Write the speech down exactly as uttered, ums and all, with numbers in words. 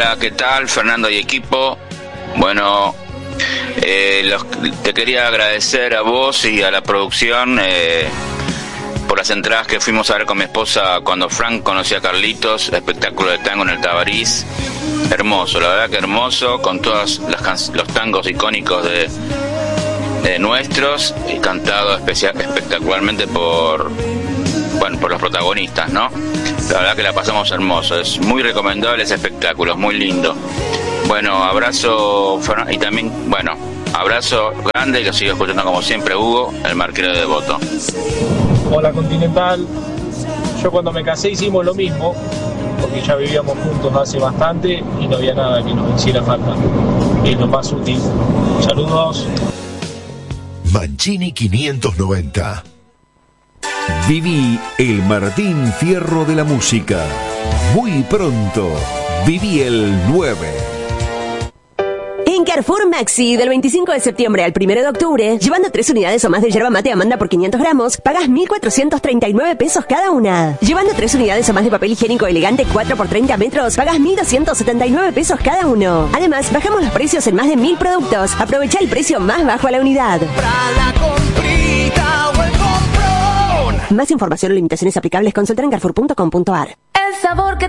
Hola, ¿qué tal? Fernando y equipo. Bueno, eh, los, te quería agradecer a vos y a la producción eh, por las entradas que fuimos a ver con mi esposa cuando Frank conoció a Carlitos, espectáculo de tango en el Tabarís. Hermoso, la verdad que hermoso, con todos las, los tangos icónicos de, de nuestros y cantado especial, espectacularmente por, bueno, por los protagonistas, ¿no? La verdad que la pasamos hermoso, es muy recomendable ese espectáculo, es muy lindo. Bueno, abrazo y también, bueno, abrazo grande, que sigo escuchando como siempre Hugo, el marquero de Devoto. Hola Continental, yo cuando me casé hicimos lo mismo, porque ya vivíamos juntos hace bastante y no había nada que nos hiciera falta. Es lo más útil. Saludos. Mancini quinientos noventa. Viví el Martín Fierro de la música. Muy pronto, viví el nueve. En Carrefour Maxi, del veinticinco de septiembre al primero de octubre, llevando tres unidades o más de yerba mate Amanda por quinientos gramos, pagas mil cuatrocientos treinta y nueve pesos cada una. Llevando tres unidades o más de papel higiénico elegante cuatro por treinta metros, pagas mil doscientos setenta y nueve pesos cada uno. Además, bajamos los precios en más de mil productos. Aprovecha el precio más bajo a la unidad. Más información o limitaciones aplicables, consulta en carrefour punto com punto a r. El sabor que